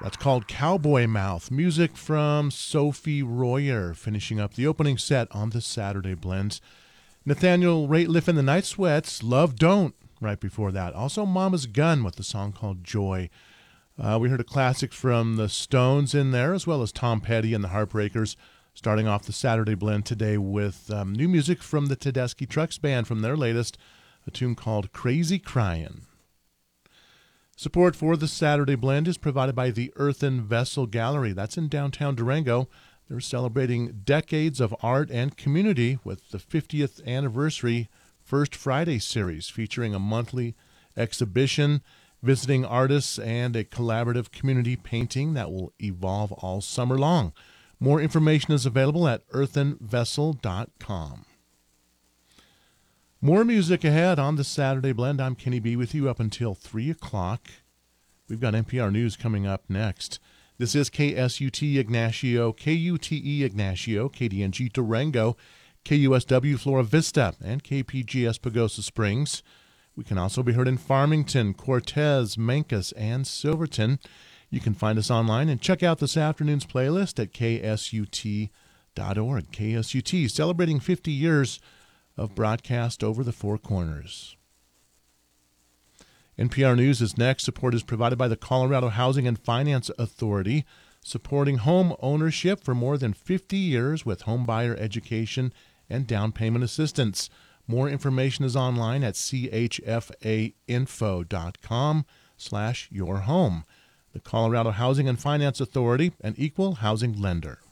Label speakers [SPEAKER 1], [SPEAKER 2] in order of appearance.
[SPEAKER 1] That's called Cowboy Mouth. Music from Sophie Royer, finishing up the opening set on the Saturday Blends. Nathaniel Rateliff and the Night Sweats, Love Don't, right before that. Also Mama's Gun with a song called Joy. We heard a classic from the Stones in there, as well as Tom Petty and the Heartbreakers, starting off the Saturday Blend today with new music from the Tedeschi Trucks Band from their latest, a tune called Crazy Cryin'. Support for the Saturday Blend is provided by the Earthen Vessel Gallery. That's in downtown Durango. They're celebrating decades of art and community with the 50th anniversary First Friday series, featuring a monthly exhibition, visiting artists, and a collaborative community painting that will evolve all summer long. More information is available at earthenvessel.com. More music ahead on the Saturday Blend. I'm Kenny B with you up until 3 o'clock. We've got NPR News coming up next. This is KSUT Ignacio, KUTE Ignacio, KDNG Durango, KUSW Flora Vista, and KPGS Pagosa Springs. We can also be heard in Farmington, Cortez, Mancos, and Silverton. You can find us online and check out this afternoon's playlist at ksut.org. KSUT, celebrating 50 years of broadcast over the Four Corners. NPR News is next. Support is provided by the Colorado Housing and Finance Authority, supporting home ownership for more than 50 years with home buyer education and down payment assistance. More information is online at chfainfo.com/yourhome. The Colorado Housing and Finance Authority, an equal housing lender.